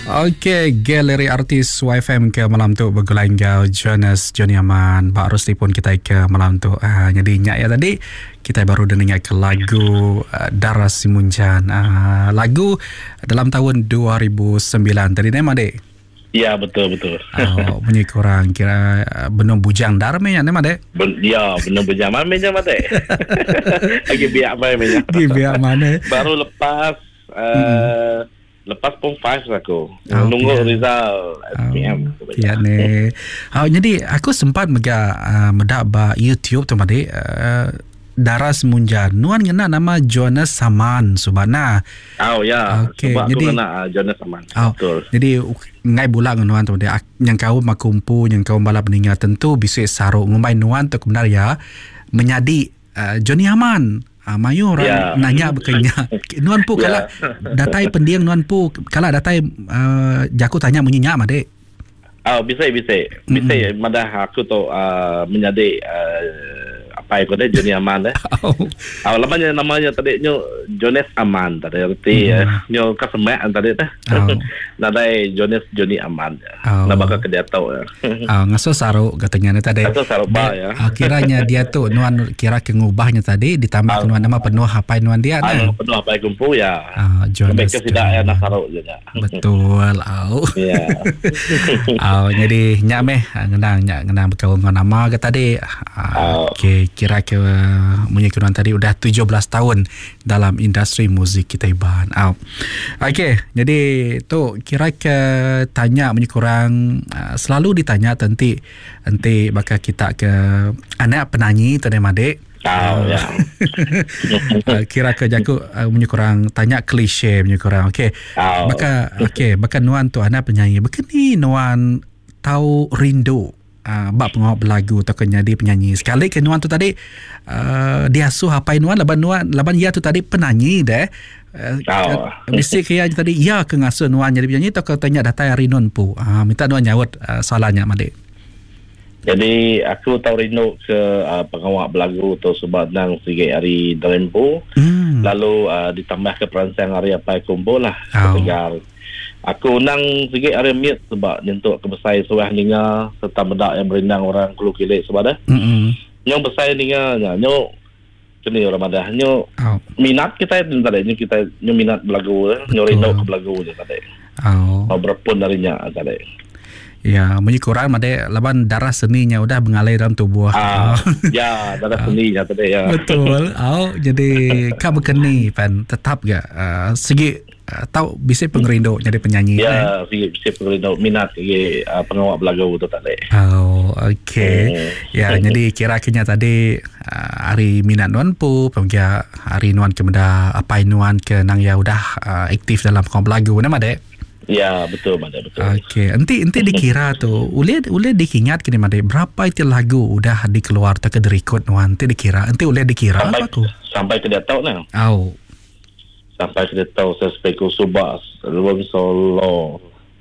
Okey, galeri artis YFM ke malam tu bergelanggau Johnny Aman. Pak Rusli pun kita ke malam tu. Jadi nyak ya tadi kita baru dengar ke lagu Daras Simunjan. Lagu dalam tahun 2009 tadi nama dek. Ya, betul. Bunyi kurang kira benung bujang darme ya nama dek. Ya, benung bujang mana meja mate. Lagi biak apa meja. Di biak mana? Baru lepas lepas pom 5 aku. Nunggu result SPM. Ya ne. Jadi aku sempat medak ba YouTube tu made Daras Munjan. Nuan kena nama Jonas Saman Subana. Ya. Okay. Sebab jadi, aku kena Jonas Saman. Betul. Jadi ngai bulan nuan tu dia yang kau makumpu yang kau balap meninggal tentu bisa saruk ngumai nuan tu kebenar ya menjadi Johnny Aman. Mayu orang nanya berkenya. Nuan pu kalau datai pendiang nuan pu kalau datai jaku tanya menyinya made. Bisa. Madah aku tu menjadi apa itu dia Johnny Aman namanya tadi nyo Jonas Aman tadi arti nyo kasemak tadi teh. Nadai Johnny Aman. Nak bakal dia tahu ya. Ngaso saru katanya tadi. Ngaso saru ba ya. Kiranya dia tu nuan kira kengubahnya tadi ditambah nuan nama penuh hapai nuan dia nah. Penuh hapai kumpu ya. Jonas tidak ya nak saru juga. Betul. Ya. Jadi nyak meh ngenang berkawan dengan nama ke tadi. Okey, kira ke menyekuran tadi udah 17 tahun dalam industri muzik kita iban. Okey, jadi tu kira ke tanya menyekurang selalu ditanya nanti bakal kita ke anak penyanyi tu deh Madek. Ya. Kira ke jaku menyekurang tanya klise menyekurang. Okey. Bakal nuan tu anak penyanyi. Bekeni nuan tahu rindu bab pengawak berlagu atau jadi penyanyi. Sekali ke nuan tu tadi dia asuh apa nuan laban ia tu tadi penyanyi deh. Mesti kaya tadi ia ke ngasuh nuan jadi penyanyi atau ke tanya datai rinun pu. Minta nuan nyawut soalannya Madek. Jadi aku tahu rindu ke pengawak berlagu tu sebab nang sikit hari Dalempo. Lalu ditambah ke perancang hari apa kumpul lah. Tegar. Aku nang sikit hari miet sebab nyentuk ke besai suah ninga serta bedak yang berindang orang Kulu Kilik sebab dah. Nyong besai ninga nyok kini orang madah nyok minat kita tadi kita nyok minat berlagu nyok rindu ke berlagu je tadi. Berpun darinya tadi. Ya, menyekurang made laban darah seninya udah mengalir dalam tubuh. Ya, darah seninya tadi ya. Betul. Jadi kau berkeni pan tetap gak segi tahu bisa pengerindu jadi penyanyi. Ya, bisa pengerindu minat pengawak berlagu tu tadi. Okey. Ya, jadi kira-kira tadi hari minat nuan pu, penggia hari nuan kemeda apa nuan ke nang ya udah aktif dalam pengawak berlagu nama dek. Ya, betul Made, betul. Okey, enti dikira tu, ule dikingat kini Made, berapa itu lagu udah dikeluar tak ke direkod nuan, enti dikira, enti ule dikira apa aku? Sampai ke dia tahu nah. Sampai ke dia tahu sespeku subas album solo.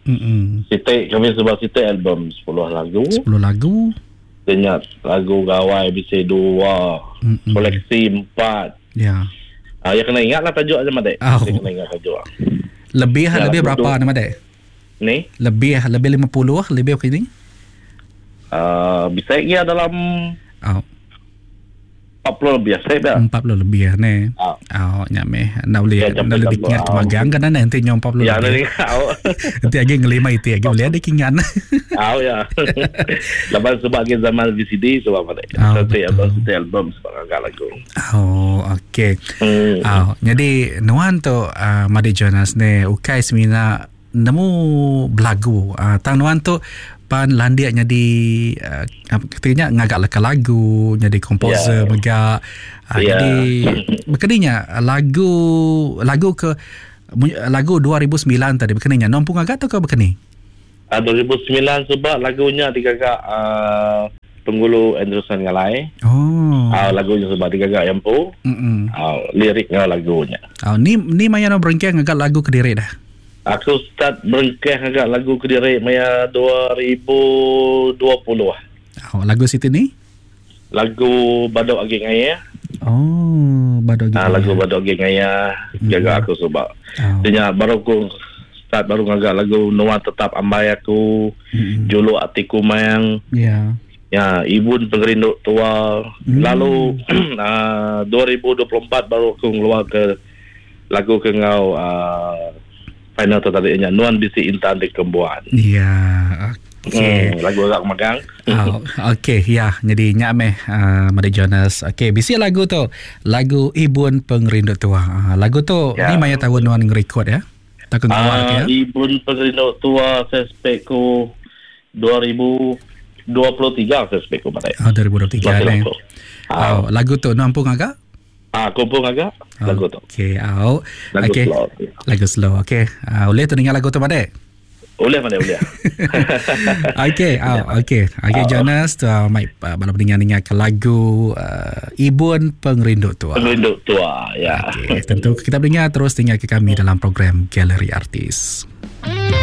Kami sebab kita album 10 lagu. 10 lagu. Dengar lagu gawai bisa 2, koleksi 4. Ya. Ya kena ingatlah tajuk aja Made. Kena ingat tajuk. Lebih berapa nama dek? Ni? Lebih 50 lebih begini? Bisa ia dalam 40 lebih saya dah. 40 lebih ne. Nyame. Nak boleh dikingat kemagang kan nanti nyom 40 ya, lebih. Nanti lagi ngelima itu lagi boleh dikingat. Ya. Lepas sebab zaman VCD sebab apa? Setiap album sebab agak lagu. Okey. Jadi nuan tu Made Jonas ne ukai semina nemu belagu. Tang nuan tu pan landia jadi katanya ngagak leka lagu jadi komposer megak. Jadi berkeninya lagu 2009 tadi berkeninya nompung agak atau ke berkeni? 2009 sebab lagunya digagak Penggulu Anderson Ngalai. Lagunya sebab digagak Yampu. Liriknya lagunya. Ni maya no berengkeng agak lagu Kediri dah. Aku start berengkeh agak lagu Kediri maya 2020 lah. Lagu situ ni? Lagu Badok Agi Ngaya. Badok Agi Ngaya. Lagu Badok Agi Ngaya jaga aku sebab. Dia baru aku start baru ngagak lagu Nuan Tetap Ambai Aku, Julu Hatiku Mayang. Ya. Ya, Ibun Pengerinduk Tua. Lalu 2024 baru aku keluar ke lagu ke ngau final tertariknya Nuan Bisi Intan di Kembuan. Ya. Okay. Lagu agak magang. Okay, ya. Jadi nyameh Madi Jonas. Okay, bisi lagu tu. Lagu Ibun Pengerinduk Tua. Lagu tu ni maya tahun Nuan nge-record ya? Tak ngawal ke ya? Ibun Pengerinduk Tua saya spek ku 2023 saya spek ku pada. 2023 ni. Lagu tu nampung agak? Kumpul agak lagu tu. Okay, lagu slow. Lagu slow. Okay. Boleh tu dengar lagu tu pada? Boleh. Okay, Jonas tu mai baru dengar ke lagu Ibun Pengerinduk Tua. Pengerinduk Tua, ya. Okay, tentu kita dengar terus dengar ke kami dalam program Galeri Artis.